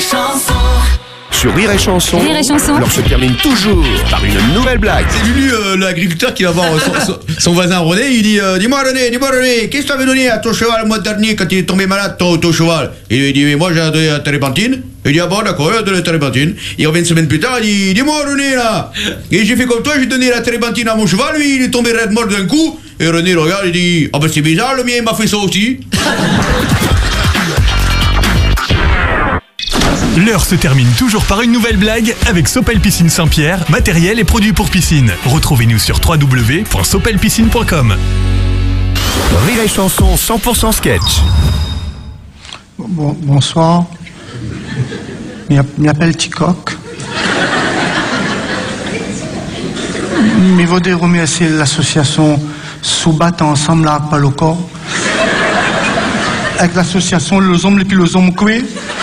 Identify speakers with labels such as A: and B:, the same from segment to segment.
A: Sur Rire et Chanson,
B: Rire et Chanson.
A: l'heure se termine toujours par une nouvelle blague.
C: C'est Lulu, l'agriculteur qui va voir son voisin René. Il dit dis-moi René, qu'est-ce que tu avais donné à ton cheval le mois dernier quand il est tombé malade, ton cheval? Il dit mais moi j'ai donné la térébenthine. Il dit ah bon d'accord, il a donné la térébenthine. Il revient une semaine plus tard, il dit dis-moi René là. Et j'ai fait comme toi, j'ai donné la térébenthine à mon cheval, lui il est tombé raide mort d'un coup. Et René le regarde, il dit ah ben c'est bizarre, le mien il m'a fait ça aussi.
D: L'heure se termine toujours par une nouvelle blague avec Sopel Piscine Saint-Pierre, matériel et produits pour piscine. Retrouvez-nous sur www.sopelpiscine.com.
A: Rire et Chanson 100% sketch.
E: Bonsoir. Je m'appelle Ticoc. Je voudrais remercier l'association Soubat Ensemble à Palocor. Avec l'association Les Hommes et puis Les Hommes Coués.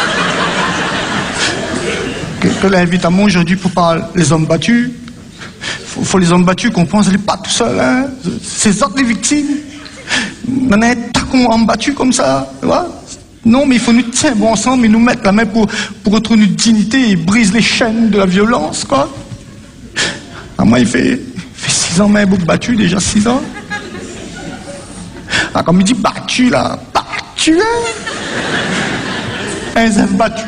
E: Que l'invite à moi aujourd'hui pour parler des hommes battus. Faut les hommes battus comprendre, ils ne sont pas tout seuls. Hein. C'est autres les victimes. Maintenant, t'as qu'on homme battu comme ça. Tu vois? Non, mais il faut nous tenir bon ensemble et nous mettre la main pour retrouver notre dignité et briser les chaînes de la violence, quoi. Ah, moi, il fait 6 ans, mais beaucoup battu, déjà 6 ans. Ah, comme il dit battu, là, battu, hein. Un zève battu.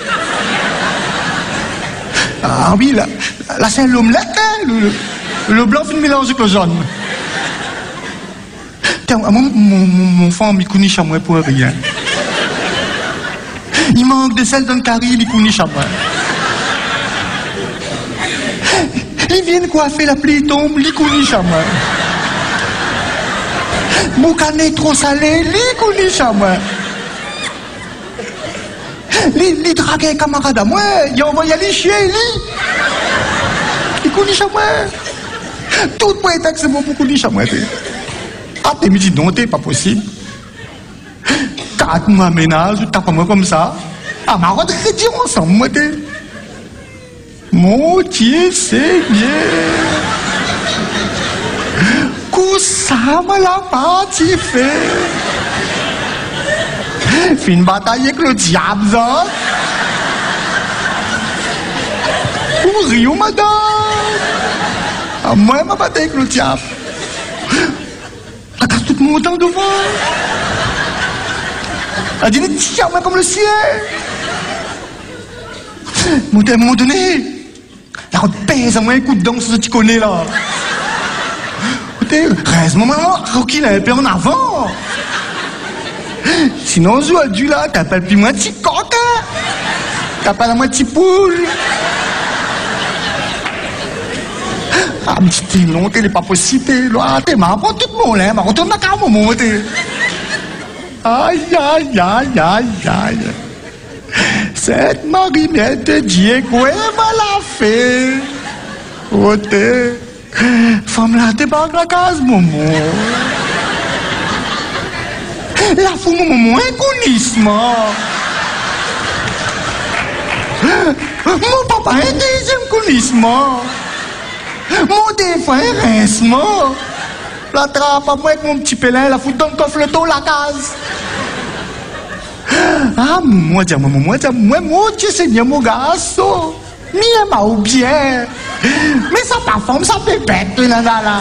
E: Ah oui, là c'est l'omelette, hein, le blanc fait mélanger avec le jaune. Tiens, mon femme, il connaît chez moi pour rien. Il manque de sel dans le carré, il connaît chez moi. Il vient de coiffer la pluie tombe, il connaît chez moi. Mon canet trop salé, il connaît chez moi. Il draguait un camarade à moi, il a envoyé les chiens, il connaît chez moi. Tout prétexte c'est bon pour connaître chez moi. Ah, t'es me dit non, t'es pas possible. 4 mois ménage, t'as pas moi comme ça. Ah, ma rentrée dire ensemble, moi, t'es. Mon Dieu, Seigneur. Qu'est-ce ça m'a la partie fait? Fait une bataille avec le diable, ça. Pour rire, madame. Ah, moi, ma bataille avec le diable. La casse tout mon temps devant. Elle dit, tiens, moi, comme le ciel. À un moment donné, la route pèse à moi un coup de dent, ce que tu connais, là. Écoutez, reste, maman, Rocky, là, un peu en avant. Sinon, je vois du là, t'appelles plus moi petit coq, hein. T'appelles à moi petit poule. Ah, mais t'es non, t'es pas possible, là. T'es marre, tout le monde, là. Retourne ma carte, maman, t'es. Aïe, aïe, aïe, aïe, aïe. Cette marinette de Diego, elle m'a la fait. Oh, t'es. Femme là, t'es pas la case, maman. La fou, mon inconissement. Mon papa, un deuxième connaissement. Mon défunt, un rincement. La trappe à moi avec mon petit pélin, la fout dans le coffre le dos, la case. Ah, moi, Dieu Seigneur, mon garçon. Mien m'a ou bien. Mais ça pas forme, ça fait bête, là, là.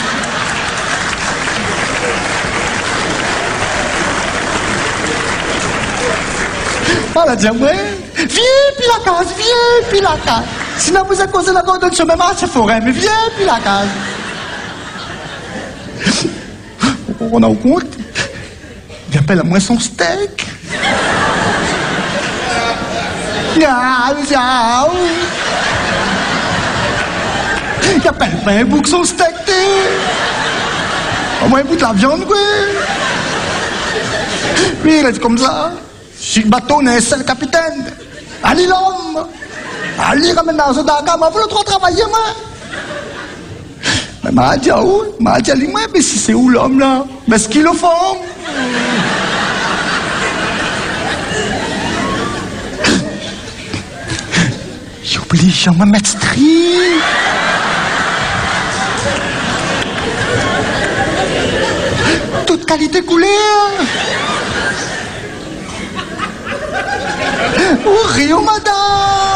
E: Voilà, dis moi, viens, puis la case, viens, puis la case. Sinon, vous êtes causé la corde de chemin, c'est forêt, mais viens, puis la case. On a au compte. Il appelle à moi son steak. Miaou. Il appelle pas un bouc son steak, t'es. Au moins un bout de la viande, quoi. Puis il a dit comme ça. Je suis le bateau, n'est seul capitaine. Allez l'homme. Allez ramène dans le Dakar, mais vous le droit de travailler, moi. Mais m'a dit où? M'a dit moi, mais si c'est où l'homme là? Mais ce qu'il le forme? J'oublie, je vais me mettre stri. Toute qualité coulée. Au Rio, madame.